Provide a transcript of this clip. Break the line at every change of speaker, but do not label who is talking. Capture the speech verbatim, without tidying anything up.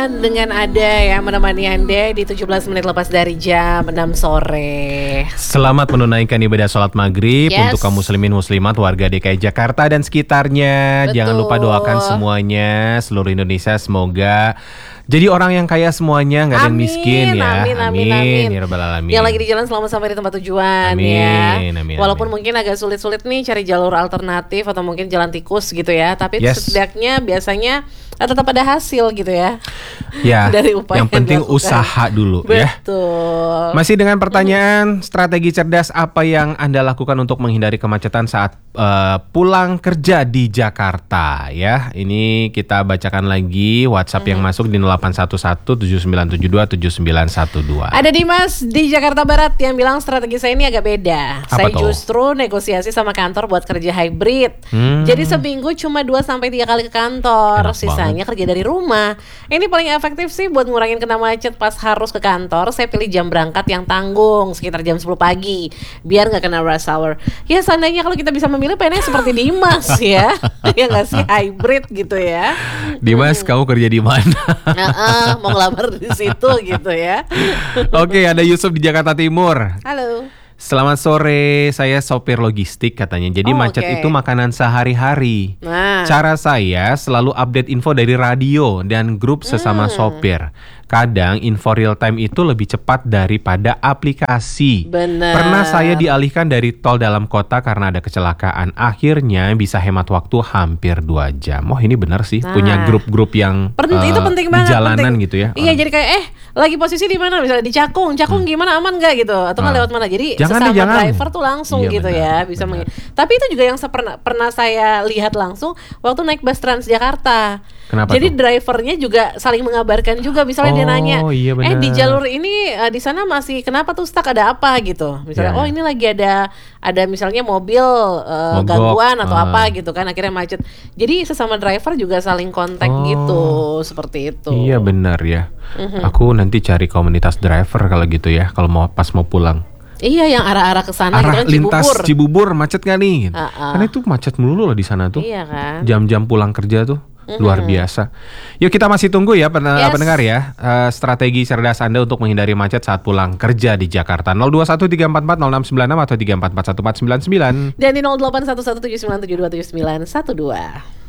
Dengan ada yang menemani Anda di tujuh belas menit lepas dari jam enam sore.
Selamat menunaikan ibadah sholat maghrib
Yes.
untuk kaum muslimin muslimat warga D K I Jakarta dan sekitarnya.
Betul.
Jangan lupa doakan semuanya, seluruh Indonesia semoga jadi orang yang kaya semuanya, nggak ada yang
Amin,
miskin ya.
amin, amin, amin.
Ya rabbal alamin.
Yang lagi di jalan selamat sampai di tempat tujuan
Amin,
ya.
amin,
Walaupun
amin.
mungkin agak sulit-sulit nih cari jalur alternatif atau mungkin jalan tikus gitu ya. Tapi
Yes.
setidaknya biasanya eh, tetap ada hasil gitu ya.
Ya,
Dari upaya
yang penting
dilakukan.
usaha dulu ya.
Betul.
Masih dengan pertanyaan strategi cerdas apa yang Anda lakukan untuk menghindari kemacetan saat uh, pulang kerja di Jakarta ya. Ini kita bacakan lagi WhatsApp yang masuk di nol delapan satu satu tujuh sembilan tujuh dua tujuh sembilan satu dua.
Ada Dimas di Jakarta Barat yang bilang strategi saya ini agak beda.
Apa
saya
tuh?
justru negosiasi sama kantor buat kerja hybrid.
Hmm.
Jadi seminggu cuma dua sampai tiga kali ke kantor,
Enak
sisanya kerja dari rumah. Ini paling efektif sih buat ngurangin kena macet pas harus ke kantor. Saya pilih jam berangkat yang tanggung sekitar jam sepuluh pagi biar nggak kena rush hour. Ya seandainya kalau kita bisa memilih pengennya seperti Dimas ya. Ya nggak sih, hybrid gitu ya.
Dimas, kamu kerja di mana?
Nah, mau ngelamar di situ gitu ya.
Oke, ada Yusuf di Jakarta Timur.
Halo.
Selamat sore, saya sopir logistik katanya. Jadi
Oh,
macet
oke.
itu makanan sehari-hari.
Nah.
Cara saya selalu update info dari radio dan grup sesama
Hmm.
sopir. Kadang info real time itu lebih cepat daripada aplikasi.
Bener.
Pernah saya dialihkan dari tol dalam kota karena ada kecelakaan. Akhirnya bisa hemat waktu hampir dua jam. Oh, ini benar sih.
Nah.
Punya grup-grup yang
Per-
eh,
itu penting
di
banget,
jalanan
penting.
gitu ya.
Iya,
Orang-
jadi kayak eh lagi posisi di mana, misalnya di Cakung, Cakung gimana, aman nggak gitu, atau nggak
Ah.
lewat mana. Jadi
Jangan
sesama
deh, jangan.
driver tuh langsung
Iya,
gitu
benar,
ya bisa.
benar.
meng- Tapi itu juga yang se- pernah pernah saya lihat langsung waktu naik bus Transjakarta.
Kenapa
Jadi
tuh?
drivernya juga saling mengabarkan juga, misalnya dia
Oh,
nanya,
iya
eh di
benar.
jalur ini eh, di sana masih kenapa tuh stuck, ada apa gitu. Misalnya
Iya,
oh
iya.
ini lagi ada ada misalnya mobil eh,
Mogok,
gangguan atau
ah.
apa gitu kan, akhirnya macet. Jadi sesama driver juga saling kontak
Oh.
gitu, seperti itu.
Iya benar ya.
Mhm.
Aku nanti cari komunitas driver kalau gitu ya. Kalau mau pas mau pulang.
Iya, yang arah-arah ke sana gitu
Arah
kan,
lintas
Cibubur.
Cibubur macet gak nih?
Ah, ah.
Karena itu macet melulu loh di sana tuh.
Iya kan.
Jam-jam pulang kerja tuh luar
Mhm.
biasa. Yuk kita masih tunggu ya pen-
Yes.
pendengar ya. Eh, strategi cerdas Anda untuk menghindari macet saat pulang kerja di Jakarta. nol dua satu tiga empat empat nol enam sembilan enam atau tiga empat empat satu empat sembilan sembilan.
Dan di nol delapan satu satu tujuh sembilan tujuh dua tujuh sembilan satu dua.